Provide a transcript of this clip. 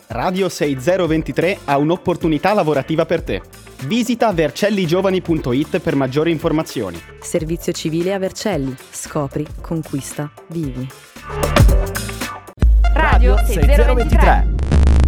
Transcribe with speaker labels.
Speaker 1: Radio 6023 ha un'opportunità lavorativa per te. Visita vercelligiovani.it per maggiori informazioni.
Speaker 2: Servizio civile a Vercelli. Scopri, conquista, vivi.
Speaker 3: Radio 6023.